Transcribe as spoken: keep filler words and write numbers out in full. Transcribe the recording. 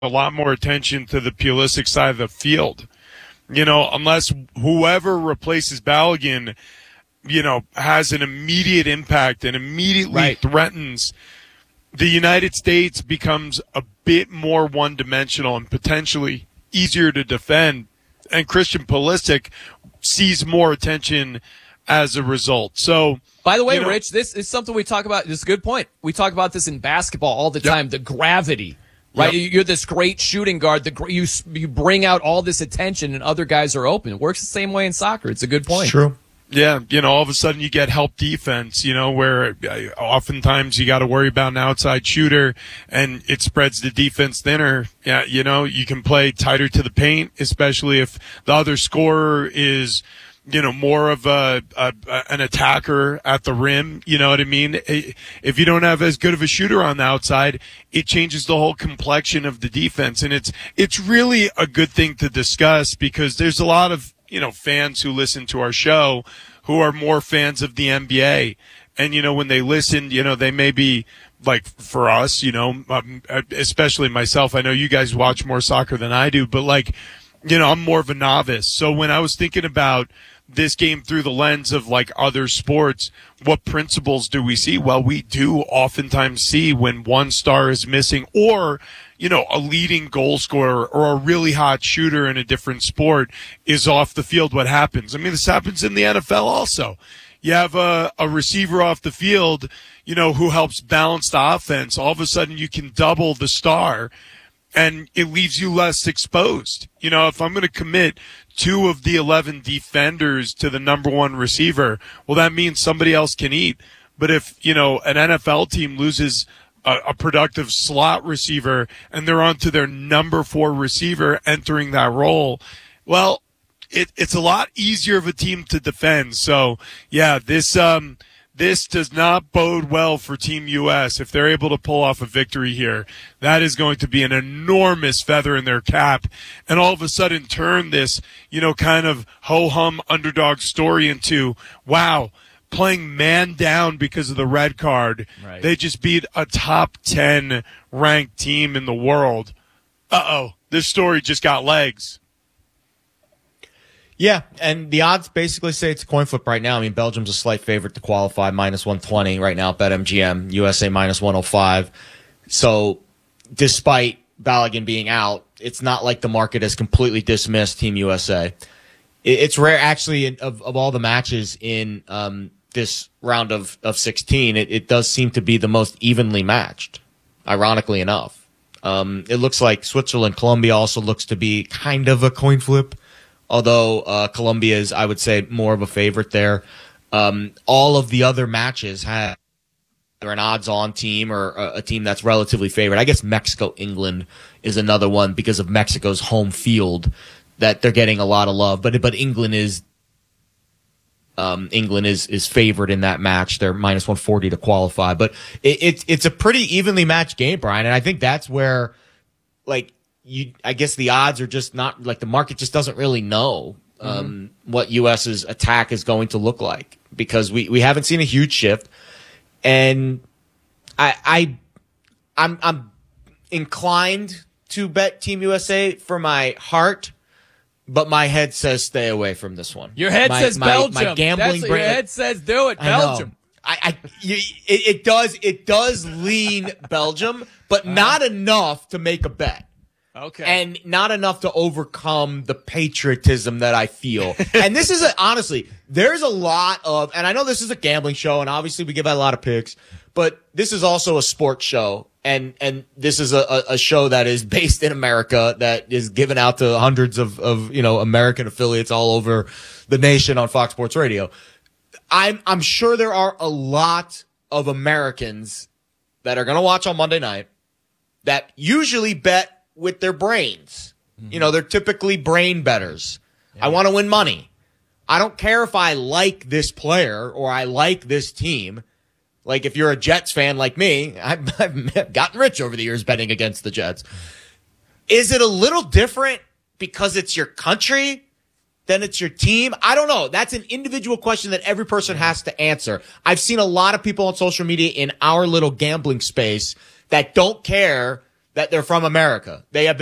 a lot more attention to the Pulisic side of the field. You know, unless whoever replaces Balogun, you know, has an immediate impact and immediately right. threatens, the United States becomes a bit more one-dimensional and potentially easier to defend. And Christian Pulisic sees more attention as a result. So, by the way, you know, Rich, this is something we talk about. This is a good point. We talk about this in basketball all the yep. time, the gravity. Right, yep. You're this great shooting guard. The you you bring out all this attention, and other guys are open. It works the same way in soccer. It's a good point. It's true. Yeah, you know, all of a sudden you get help defense. You know, where oftentimes you got to worry about an outside shooter, and it spreads the defense thinner. Yeah, you know, you can play tighter to the paint, especially if the other scorer is, you know, more of a, a an attacker at the rim. You know what I mean? If you don't have as good of a shooter on the outside, it changes the whole complexion of the defense. And it's it's really a good thing to discuss, because there's a lot of, you know, fans who listen to our show who are more fans of the N B A. And, you know, when they listen, you know, they may be like, for us, you know, um, especially myself, I know you guys watch more soccer than I do, but like, you know, I'm more of a novice. So when I was thinking about this game through the lens of like other sports, what principles do we see? Well, we do oftentimes see when one star is missing, or, you know, a leading goal scorer or a really hot shooter in a different sport is off the field, what happens? I mean, this happens in the N F L also. You have a, a receiver off the field, you know, who helps balance the offense. All of a sudden you can double the star, and it leaves you less exposed. You know, if I'm going to commit two of the eleven defenders to the number one receiver, well, that means somebody else can eat. But if, you know, an N F L team loses a, a productive slot receiver and they're on to their number four receiver entering that role, well, it, it's a lot easier of a team to defend. So, yeah, this um, this does not bode well for Team U S if they're able to pull off a victory here. That is going to be an enormous feather in their cap, and all of a sudden turn this, you know, kind of ho-hum underdog story into, wow, playing man down because of the red card. Right. They just beat a top ten ranked team in the world. Uh-oh, this story just got legs. Yeah, and the odds basically say it's a coin flip right now. I mean, Belgium's a slight favorite to qualify, minus one twenty right now at BetMGM. U S A minus one oh five. So despite Balogun being out, it's not like the market has completely dismissed Team U S A. It's rare, actually, of, of all the matches in um, this round of, of sixteen, it, it does seem to be the most evenly matched, ironically enough. Um, it looks like Switzerland-Colombia also looks to be kind of a coin flip. Although uh, Colombia is, I would say, more of a favorite there. Um, all of the other matches have either an odds-on team or a, a team that's relatively favored. I guess Mexico-England is another one because of Mexico's home field that they're getting a lot of love. But but England is um, England is is favored in that match. They're minus one forty to qualify. But it, it it's a pretty evenly matched game, Brian, and I think that's where, like, You, I guess the odds are just not, like, the market just doesn't really know um, mm-hmm. what U S's attack is going to look like, because we, we haven't seen a huge shift, and I I I'm I'm inclined to bet Team U S A for my heart, but my head says stay away from this one. Your head my, says my, Belgium. My gambling That's what brain, your head says do it, Belgium. I, I you, it, it does it does lean Belgium, but uh, not enough to make a bet. Okay. And not enough to overcome the patriotism that I feel. And this is a, honestly, there's a lot of, and I know this is a gambling show, and obviously we give out a lot of picks, but this is also a sports show. And, and this is a, a show that is based in America, that is given out to hundreds of, of, you know, American affiliates all over the nation on Fox Sports Radio. I'm, I'm sure there are a lot of Americans that are going to watch on Monday night that usually bet with their brains. Mm-hmm. You know, they're typically brain bettors. Yeah. I want to win money. I don't care if I like this player or I like this team. Like, if you're a Jets fan like me, I've, I've gotten rich over the years betting against the Jets. Is it a little different because it's your country than it's your team? I don't know. That's an individual question that every person has to answer. I've seen a lot of people on social media in our little gambling space that don't care that they're from America. They have been